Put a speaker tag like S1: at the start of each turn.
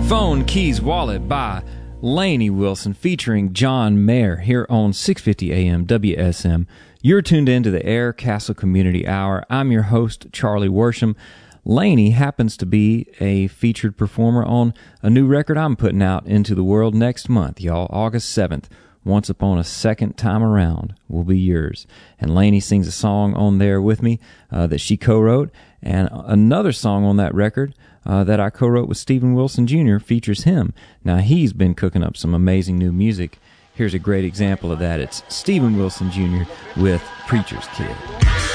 S1: Phone Keys Wallet by Lainey Wilson featuring John Mayer here on 650 AM WSM. You're tuned into the Air Castle Community Hour. I'm your host, Charlie Worsham. Lainey happens to be a featured performer on a new record I'm putting out into the world next month, y'all, August 7th. Once Upon a Second Time Around will be yours. And Lainey sings a song on there with me that she co-wrote, and another song on that record that I co-wrote with Steven Wilson Jr. features him. Now, he's been cooking up some amazing new music. Here's a great example of that. It's Steven Wilson Jr. with Preacher's Kid.